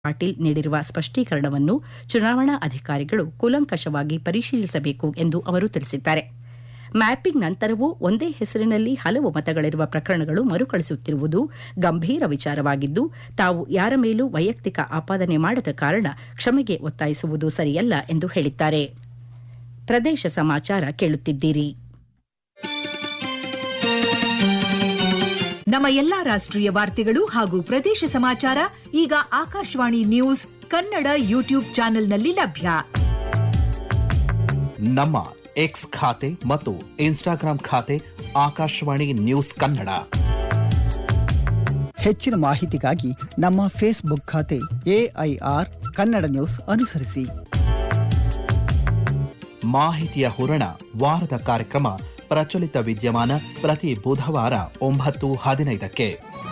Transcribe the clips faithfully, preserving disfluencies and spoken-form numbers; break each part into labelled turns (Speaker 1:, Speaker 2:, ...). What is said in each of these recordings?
Speaker 1: ಪಾಟೀಲ್ ನೀಡಿರುವ ಸ್ಪಷ್ಟೀಕರಣವನ್ನು ಚುನಾವಣಾ ಅಧಿಕಾರಿಗಳು ಕೂಲಂಕಷವಾಗಿ ಪರಿಶೀಲಿಸಬೇಕು ಎಂದು ಅವರು ತಿಳಿಸಿದ್ದಾರೆ. ಮ್ಯಾಪಿಂಗ್ ನಂತರವೂ ಒಂದೇ ಹೆಸರಿನಲ್ಲಿ ಹಲವು ಮತಗಳಿರುವ ಪ್ರಕರಣಗಳು ಮರುಕಳಿಸುತ್ತಿರುವುದು ಗಂಭೀರ ವಿಚಾರವಾಗಿದ್ದು, ತಾವು ಯಾರ ಮೇಲೂ ವೈಯಕ್ತಿಕ ಆಪಾದನೆ ಮಾಡದ ಕಾರಣ ಕ್ಷಮೆಗೆ ಒತ್ತಾಯಿಸುವುದು ಸರಿಯಲ್ಲ ಎಂದು ಹೇಳಿದ್ದಾರೆ. ಪ್ರದೇಶ ಸಮಾಚಾರ ಕೇಳುತ್ತಿದ್ದೀರಿ.
Speaker 2: ನಮ್ಮ ಎಲ್ಲಾ ರಾಷ್ಟ್ರೀಯ ವಾರ್ತೆಗಳು ಹಾಗೂ ಪ್ರದೇಶ ಸಮಾಚಾರ ಈಗ ಆಕಾಶವಾಣಿ ನ್ಯೂಸ್ ಕನ್ನಡ ಯೂಟ್ಯೂಬ್ ಚಾನೆಲ್ನಲ್ಲಿ ಲಭ್ಯ.
Speaker 3: ನಮ್ಮ ಎಕ್ಸ್ ಖಾತೆ ಮತ್ತು ಇನ್ಸ್ಟಾಗ್ರಾಂ ಖಾತೆ ಆಕಾಶವಾಣಿ ನ್ಯೂಸ್ ಕನ್ನಡ.
Speaker 4: ಹೆಚ್ಚಿನ ಮಾಹಿತಿಗಾಗಿ ನಮ್ಮ ಫೇಸ್ಬುಕ್ ಖಾತೆ ಎಐಆರ್ ಕನ್ನಡ ನ್ಯೂಸ್ ಅನುಸರಿಸಿ.
Speaker 3: ಮಾಹಿತಿಯ ಹೂರಣ ವಾರದ ಕಾರ್ಯಕ್ರಮ ಪ್ರಚಲಿತ ವಿದ್ಯಮಾನ ಪ್ರತಿ ಬುಧವಾರ ಒಂಬತ್ತು ಹದಿನೈದಕ್ಕೆ.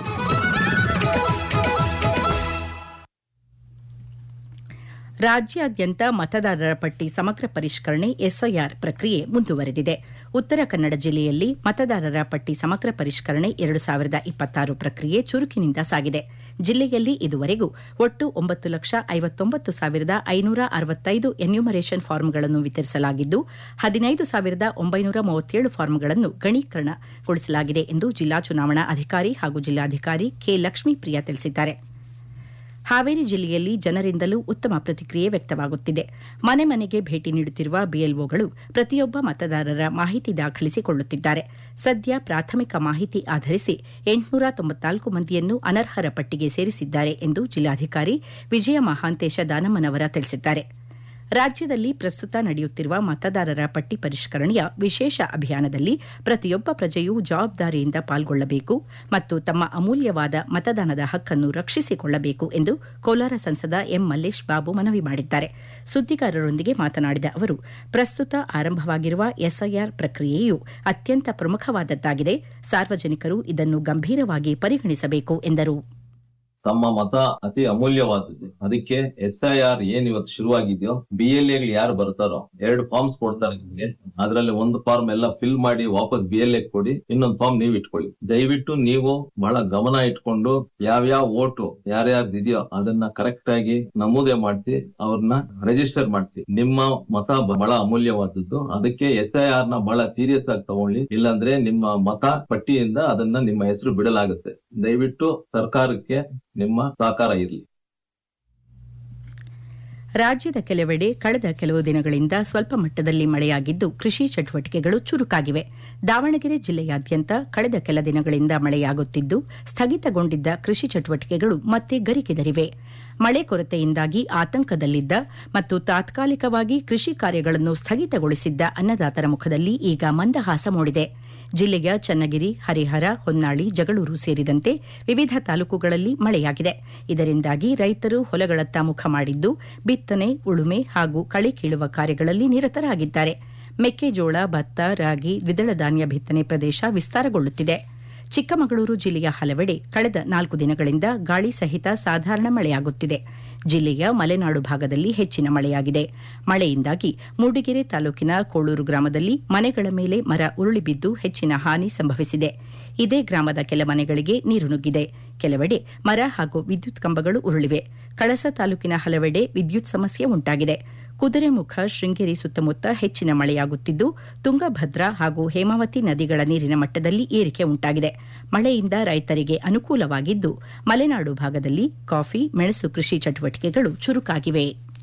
Speaker 1: ರಾಜ್ಯಾದ್ಯಂತ ಮತದಾರರ ಪಟ್ಟಿ ಸಮಗ್ರ ಪರಿಷ್ಕರಣೆ ಎಸ್ಐಆರ್ ಪ್ರಕ್ರಿಯೆ ಮುಂದುವರೆದಿದೆ. ಉತ್ತರ ಕನ್ನಡ ಜಿಲ್ಲೆಯಲ್ಲಿ ಮತದಾರರ ಪಟ್ಟಿ ಸಮಗ್ರ ಪರಿಷ್ಕರಣೆ ಎರಡು ಸಾವಿರದ ಇಪ್ಪತ್ತಾರು ಪ್ರಕ್ರಿಯೆ ಚುರುಕಿನಿಂದ ಸಾಗಿದೆ. ಜಿಲ್ಲೆಯಲ್ಲಿ ಇದುವರೆಗೂ ಒಟ್ಟು ಒಂಬತ್ತು ಲಕ್ಷ ಐವತ್ತೊಂಬತ್ತು ಸಾವಿರದ ಐನೂರ ಅರವತ್ತೈದು ಎನ್ಯುಮರೇಷನ್ ಫಾರ್ಮ್ಗಳನ್ನು ವಿತರಿಸಲಾಗಿದ್ದು, ಹದಿನೈದು ಸಾವಿರದ ಒಂಬೈನೂರ ಮೂವತ್ತೇಳು ಫಾರ್ಮ್ಗಳನ್ನು ಗಣೀಕರಣಗೊಳಿಸಲಾಗಿದೆ ಎಂದು ಜಿಲ್ಲಾ ಚುನಾವಣಾ ಅಧಿಕಾರಿ ಹಾಗೂ ಜಿಲ್ಲಾಧಿಕಾರಿ ಕೆ ಲಕ್ಷ್ಮೀಪ್ರಿಯಾ ತಿಳಿಸಿದ್ದಾರೆ. ಹಾವೇರಿ ಜಿಲ್ಲೆಯಲ್ಲಿ ಜನರಿಂದಲೂ ಉತ್ತಮ ಪ್ರತಿಕ್ರಿಯೆ ವ್ಯಕ್ತವಾಗುತ್ತಿದೆ. ಮನೆ ಮನೆಗೆ ಭೇಟಿ ನೀಡುತ್ತಿರುವ ಬಿಎಲ್ಒಗಳು ಪ್ರತಿಯೊಬ್ಬ ಮತದಾರರ ಮಾಹಿತಿ ದಾಖಲಿಸಿಕೊಳ್ಳುತ್ತಿದ್ದಾರೆ. ಸದ್ಯ ಪ್ರಾಥಮಿಕ ಮಾಹಿತಿ ಆಧರಿಸಿ ಎಂಟುನೂರ ತೊಂಬತ್ನಾಲ್ಕು ಮಂದಿಯನ್ನು ಅನರ್ಹರ ಪಟ್ಟಿಗೆ ಸೇರಿಸಿದ್ದಾರೆ ಎಂದು ಜಿಲ್ಲಾಧಿಕಾರಿ ವಿಜಯ ಮಹಾಂತೇಶ ದಾನಮ್ಮನವರ ತಿಳಿಸಿದ್ದಾರೆ. ರಾಜ್ಯದಲ್ಲಿ ಪ್ರಸ್ತುತ ನಡೆಯುತ್ತಿರುವ ಮತದಾರರ ಪಟ್ಟಿ ಪರಿಷ್ಕರಣೆಯ ವಿಶೇಷ ಅಭಿಯಾನದಲ್ಲಿ ಪ್ರತಿಯೊಬ್ಬ ಪ್ರಜೆಯೂ ಜವಾಬ್ದಾರಿಯಿಂದ ಪಾಲ್ಗೊಳ್ಳಬೇಕು ಮತ್ತು ತಮ್ಮ ಅಮೂಲ್ಯವಾದ ಮತದಾನದ ಹಕ್ಕನ್ನು ರಕ್ಷಿಸಿಕೊಳ್ಳಬೇಕು ಎಂದು ಕೋಲಾರ ಸಂಸದ ಎಂ ಮಲ್ಲೇಶ್ ಬಾಬು ಮನವಿ ಮಾಡಿದ್ದಾರೆ. ಸುದ್ದಿಗಾರರೊಂದಿಗೆ ಮಾತನಾಡಿದ ಅವರು, ಪ್ರಸ್ತುತ ಆರಂಭವಾಗಿರುವ ಎಸ್ಐಆರ್ ಪ್ರಕ್ರಿಯೆಯು ಅತ್ಯಂತ ಪ್ರಮುಖವಾದದ್ದಾಗಿದೆ. ಸಾರ್ವಜನಿಕರು ಇದನ್ನು ಗಂಭೀರವಾಗಿ ಪರಿಗಣಿಸಬೇಕು ಎಂದರು.
Speaker 5: ತಮ್ಮ ಮತ ಅತಿ ಅಮೂಲ್ಯವಾದದ್ದು. ಅದಕ್ಕೆ ಎಸ್ ಐ ಆರ್ ಏನ್ ಇವತ್ತು ಶುರುವಾಗಿದೆಯೋ, ಬಿ ಎಲ್ ಎ ಯಾರು ಬರ್ತಾರೋ ಎರಡು ಫಾರ್ಮ್ಸ್ ಕೊಡ್ತಾರೆ ನಿಮ್ಗೆ. ಅದರಲ್ಲಿ ಒಂದು ಫಾರ್ಮ್ ಎಲ್ಲ ಫಿಲ್ ಮಾಡಿ ವಾಪಸ್ ಬಿ ಎಲ್ ಎ ಕೊಡಿ, ಇನ್ನೊಂದು ಫಾರ್ಮ್ ನೀವು ಇಟ್ಕೊಳ್ಳಿ. ದಯವಿಟ್ಟು ನೀವು ಬಹಳ ಗಮನ ಇಟ್ಕೊಂಡು ಯಾವ್ಯಾವ ಓಟು ಯಾರ್ಯಾರ್ದು ಇದೆಯೋ ಅದನ್ನ ಕರೆಕ್ಟ್ ಆಗಿ ನಮೂದೆ ಮಾಡಿಸಿ ಅವ್ರನ್ನ ರಿಜಿಸ್ಟರ್ ಮಾಡಿಸಿ. ನಿಮ್ಮ ಮತ ಬಹಳ ಅಮೂಲ್ಯವಾದದ್ದು. ಅದಕ್ಕೆ ಎಸ್ ಐ ಆರ್ ನ ಬಹಳ ಸೀರಿಯಸ್ ಆಗಿ ತಗೊಳ್ಳಿ, ಇಲ್ಲಾಂದ್ರೆ ನಿಮ್ಮ ಮತ ಪಟ್ಟಿಯಿಂದ ಅದನ್ನ ನಿಮ್ಮ ಹೆಸರು ಬಿಡಲಾಗುತ್ತೆ. ದಯವಿಟ್ಟು ಸರ್ಕಾರಕ್ಕೆ ನಿಮ್ಮ ಸಹಕಾರ ಇರಲಿ.
Speaker 1: ರಾಜ್ಯದ ಕೆಲವೆಡೆ ಕಳೆದ ಕೆಲವು ದಿನಗಳಿಂದ ಸ್ವಲ್ಪ ಮಟ್ಟದಲ್ಲಿ ಮಳೆಯಾಗಿದ್ದು, ಕೃಷಿ ಚಟುವಟಿಕೆಗಳು ಚುರುಕಾಗಿವೆ. ದಾವಣಗೆರೆ ಜಿಲ್ಲೆಯಾದ್ಯಂತ ಕಳೆದ ಕೆಲ ದಿನಗಳಿಂದ ಮಳೆಯಾಗುತ್ತಿದ್ದು, ಸ್ಥಗಿತಗೊಂಡಿದ್ದ ಕೃಷಿ ಚಟುವಟಿಕೆಗಳು ಮತ್ತೆ ಗರಿಕೆದರಿವೆ. ಮಳೆ ಕೊರತೆಯಿಂದಾಗಿ ಆತಂಕದಲ್ಲಿದ್ದ ಮತ್ತು ತಾತ್ಕಾಲಿಕವಾಗಿ ಕೃಷಿ ಕಾರ್ಯಗಳನ್ನು ಸ್ಥಗಿತಗೊಳಿಸಿದ್ದ ಅನ್ನದಾತರ ಮುಖದಲ್ಲಿ ಈಗ ಮಂದಹಾಸ ಮೂಡಿದೆ. ಜಿಲ್ಲೆಯ ಚನ್ನಗಿರಿ, ಹರಿಹರ, ಹೊನ್ನಾಳಿ, ಜಗಳೂರು ಸೇರಿದಂತೆ ವಿವಿಧ ತಾಲೂಕುಗಳಲ್ಲಿ ಮಳೆಯಾಗಿದೆ. ಇದರಿಂದಾಗಿ ರೈತರು ಹೊಲಗಳತ್ತ ಮುಖ ಮಾಡಿದ್ದು, ಬಿತ್ತನೆ, ಉಳುಮೆ ಹಾಗೂ ಕಳೆ ಕೀಳುವ ಕಾರ್ಯಗಳಲ್ಲಿ ನಿರತರಾಗಿದ್ದಾರೆ. ಮೆಕ್ಕೆಜೋಳ, ಭತ್ತ, ರಾಗಿ, ದ್ವಿದಳ ಧಾನ್ಯ ಬಿತ್ತನೆ ಪ್ರದೇಶ ವಿಸ್ತಾರಗೊಳ್ಳುತ್ತಿದೆ. ಚಿಕ್ಕಮಗಳೂರು ಜಿಲ್ಲೆಯ ಹಲವೆಡೆ ಕಳೆದ ನಾಲ್ಕು ದಿನಗಳಿಂದ ಗಾಳಿ ಸಹಿತ ಸಾಧಾರಣ ಮಳೆಯಾಗುತ್ತಿದೆ. ಜಿಲ್ಲೆಯ ಮಲೆನಾಡು ಭಾಗದಲ್ಲಿ ಹೆಚ್ಚಿನ ಮಳೆಯಾಗಿದೆ. ಮಳೆಯಿಂದಾಗಿ ಮೂಡಿಗೆರೆ ತಾಲೂಕಿನ ಕೋಳೂರು ಗ್ರಾಮದಲ್ಲಿ ಮನೆಗಳ ಮೇಲೆ ಮರ ಉರುಳಿ ಬಿದ್ದು ಹೆಚ್ಚಿನ ಹಾನಿ ಸಂಭವಿಸಿದೆ. ಇದೇ ಗ್ರಾಮದ ಕೆಲ ಮನೆಗಳಿಗೆ ನೀರು ನುಗ್ಗಿದೆ. ಕೆಲವೆಡೆ ಮರ ಹಾಗೂ ವಿದ್ಯುತ್ ಕಂಬಗಳು ಉರುಳಿವೆ. ಕಳಸ ತಾಲೂಕಿನ ಹಲವೆಡೆ ವಿದ್ಯುತ್ ಸಮಸ್ಯೆ ಉಂಟಾಗಿದೆ. ಕುದುರೆಮುಖ, ಶೃಂಗೇರಿ ಸುತ್ತಮುತ್ತ ಹೆಚ್ಚಿನ ಮಳೆಯಾಗುತ್ತಿದ್ದು, ತುಂಗಭದ್ರಾ ಹಾಗೂ ಹೇಮಾವತಿ ನದಿಗಳ ನೀರಿನ ಮಟ್ಟದಲ್ಲಿ ಏರಿಕೆ ಉಂಟಾಗಿದೆ. ಮಳೆಯಿಂದ ರೈತರಿಗೆ ಅನುಕೂಲವಾಗಿದ್ದು, ಮಲೆನಾಡು ಭಾಗದಲ್ಲಿ ಕಾಫಿ, ಮೆಣಸು ಕೃಷಿ ಚಟುವಟಿಕೆಗಳು ಚುರುಕಾಗಿವೆ.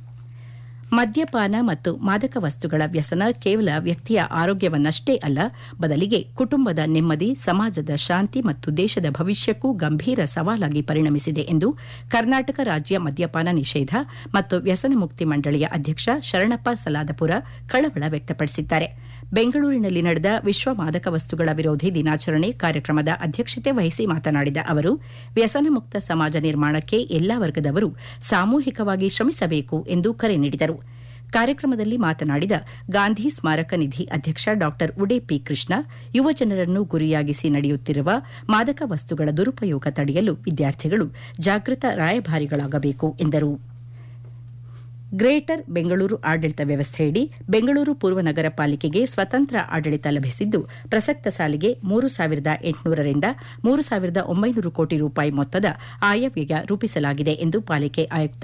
Speaker 1: ಮದ್ಯಪಾನ ಮತ್ತು ಮಾದಕ ವಸ್ತುಗಳ ವ್ಯಸನ ಕೇವಲ ವ್ಯಕ್ತಿಯ ಆರೋಗ್ಯವನ್ನಷ್ಟೇ ಅಲ್ಲ, ಬದಲಿಗೆ ಕುಟುಂಬದ ನೆಮ್ಮದಿ, ಸಮಾಜದ ಶಾಂತಿ ಮತ್ತು ದೇಶದ ಭವಿಷ್ಯಕ್ಕೂ ಗಂಭೀರ ಸವಾಲಾಗಿ ಪರಿಣಮಿಸಿದೆ ಎಂದು ಕರ್ನಾಟಕ ರಾಜ್ಯ ಮದ್ಯಪಾನ ನಿಷೇಧ ಮತ್ತು ವ್ಯಸನ ಮುಕ್ತಿ ಮಂಡಳಿಯ ಅಧ್ಯಕ್ಷ ಶರಣಪ್ಪ ಸಲಾದಪುರ ಕಳವಳ ವ್ಯಕ್ತಪಡಿಸಿದ್ದಾರೆ. ಬೆಂಗಳೂರಿನಲ್ಲಿ ನಡೆದ ವಿಶ್ವ ಮಾದಕ ವಸ್ತುಗಳ ವಿರೋಧಿ ದಿನಾಚರಣೆ ಕಾರ್ಯಕ್ರಮದ ಅಧ್ಯಕ್ಷತೆ ವಹಿಸಿ ಮಾತನಾಡಿದ ಅವರು, ವ್ಯಸನ ಮುಕ್ತ ಸಮಾಜ ನಿರ್ಮಾಣಕ್ಕೆ ಎಲ್ಲಾ ವರ್ಗದವರು ಸಾಮೂಹಿಕವಾಗಿ ಶ್ರಮಿಸಬೇಕು ಎಂದು ಕರೆ ನೀಡಿದರು. ಕಾರ್ಯಕ್ರಮದಲ್ಲಿ ಮಾತನಾಡಿದ ಗಾಂಧಿ ಸ್ಮಾರಕ ನಿಧಿ ಅಧ್ಯಕ್ಷ ಡಾ ಉಡೆ ಪಿ ಕೃಷ್ಣ, ಯುವ ಜನರನ್ನು ಗುರಿಯಾಗಿಸಿ ನಡೆಯುತ್ತಿರುವ ಮಾದಕ ವಸ್ತುಗಳ ದುರುಪಯೋಗ ತಡೆಯಲು ವಿದ್ಯಾರ್ಥಿಗಳು ಜಾಗೃತ ರಾಯಭಾರಿಗಳಾಗಬೇಕು ಎಂದರು. ಗ್ರೇಟರ್ ಬೆಂಗಳೂರು ಆಡಳಿತ ವ್ಯವಸ್ಥೆಯಡಿ ಬೆಂಗಳೂರು ಪೂರ್ವ ನಗರ ಪಾಲಿಕೆಗೆ ಸ್ವತಂತ್ರ ಆಡಳಿತ ಲಭಿಸಿದ್ದು, ಪ್ರಸಕ್ತ ಸಾಲಿಗೆ ಮೂರು ಸಾವಿರದ ಎಂಟುನೂರರಿಂದ ಮೂರು ಸಾವಿರದ ಒಂಬೈನೂರು ಕೋಟಿ ರೂಪಾಯಿ ಮೊತ್ತದ ಆಯವ್ಯಯ ರೂಪಿಸಲಾಗಿದೆ ಎಂದು ಪಾಲಿಕೆ ಆಯುಕ್ತ